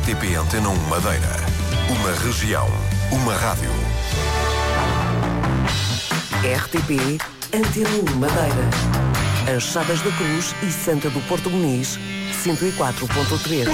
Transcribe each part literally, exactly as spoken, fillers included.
T P Antena um Madeira. Uma região, uma rádio. R T P Antena um Madeira. As Chadas da Cruz e Santa do Porto Muniz, cento e quatro ponto três.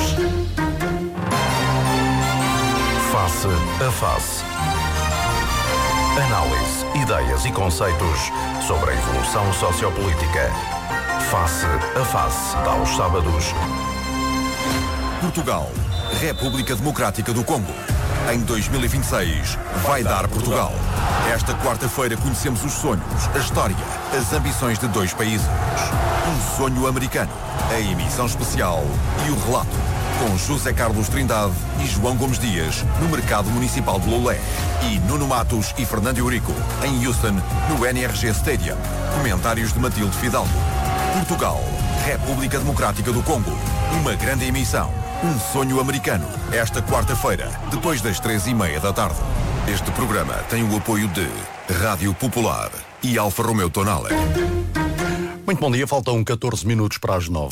Face a face. Análise, ideias e conceitos sobre a evolução sociopolítica. Face a face, aos sábados. Portugal, República Democrática do Congo. Em dois mil e vinte e seis, vai dar Portugal. Esta quarta-feira conhecemos os sonhos, a história, as ambições de dois países. Um sonho americano, a emissão especial e o relato, com José Carlos Trindade e João Gomes Dias, no Mercado Municipal de Lolé. E Nuno Matos e Fernando Eurico, em Houston, no N R G Stadium. Comentários de Matilde Fidalgo. Portugal, República Democrática do Congo. Uma grande emissão. Um sonho americano. Esta quarta-feira, depois das três e meia da tarde. Este programa tem o apoio de Rádio Popular e Alfa Romeo Tonale. Muito bom dia, faltam catorze minutos para as nove.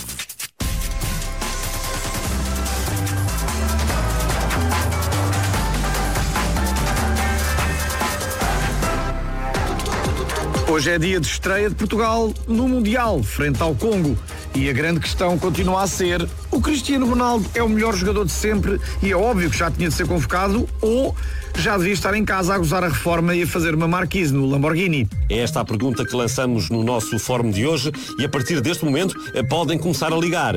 Hoje é dia de estreia de Portugal no Mundial, frente ao Congo. E a grande questão continua a ser: o Cristiano Ronaldo é o melhor jogador de sempre e é óbvio que já tinha de ser convocado, ou já devia estar em casa a gozar a reforma e a fazer uma marquise no Lamborghini? É esta a pergunta que lançamos no nosso fórum de hoje e a partir deste momento podem começar a ligar.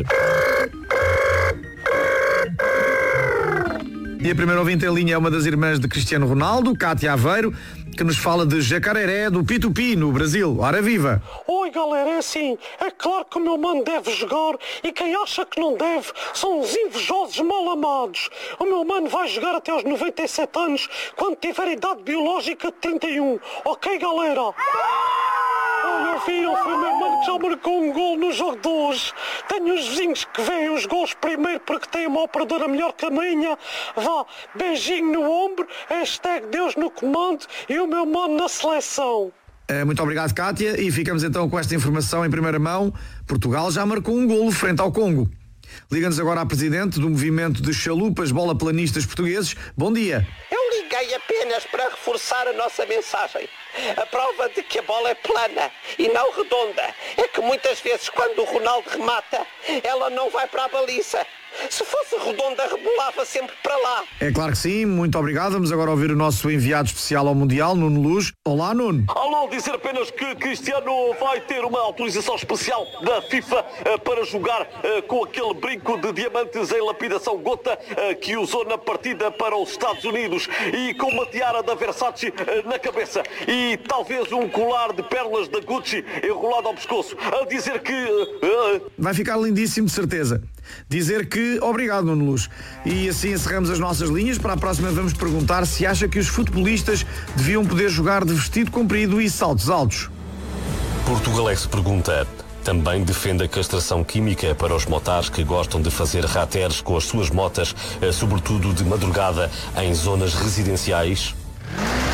E a primeira ouvinte em linha é uma das irmãs de Cristiano Ronaldo, Cátia Aveiro, que nos fala de Jacaré, do Pitupi, no Brasil. Ora viva! Oi galera, é assim, é claro que o meu mano deve jogar e quem acha que não deve são os invejosos mal amados. O meu mano vai jogar até aos noventa e sete anos, quando tiver idade biológica de trinta e um. Ok galera? Olha, viram, foi o meu mano que já marcou um gol no jogo de hoje. Tenho os vizinhos que veem os gols primeiro porque têm uma operadora melhor que a minha. Vá, beijinho no ombro, hashtag Deus no comando e o meu mano na seleção. Muito obrigado, Cátia, e ficamos então com esta informação em primeira mão. Portugal já marcou um golo frente ao Congo. Liga-nos agora à presidente do movimento de chalupas bola-planistas portugueses. Bom dia. Eu liguei apenas para reforçar a nossa mensagem. A prova de que a bola é plana e não redonda é que muitas vezes quando o Ronaldo remata, ela não vai para a baliza. Se fosse redonda, rebolava sempre para lá. É claro que sim, muito obrigado. Vamos agora ouvir o nosso enviado especial ao Mundial, Nuno Luz. Olá, Nuno. Alô, dizer apenas que Cristiano vai ter uma autorização especial da FIFA uh, para jogar uh, com aquele brinco de diamantes em lapidação gota uh, que usou na partida para os Estados Unidos e com uma tiara da Versace uh, na cabeça e talvez um colar de pérolas da Gucci enrolado ao pescoço. A dizer que... Uh, uh... Vai ficar lindíssimo, de certeza. Dizer que obrigado, Nuno Luz. E assim encerramos as nossas linhas. Para a próxima vamos perguntar se acha que os futebolistas deviam poder jogar de vestido comprido e saltos altos. Portugalex pergunta: também defende a castração química para os motares que gostam de fazer rateres com as suas motas, sobretudo de madrugada, em zonas residenciais?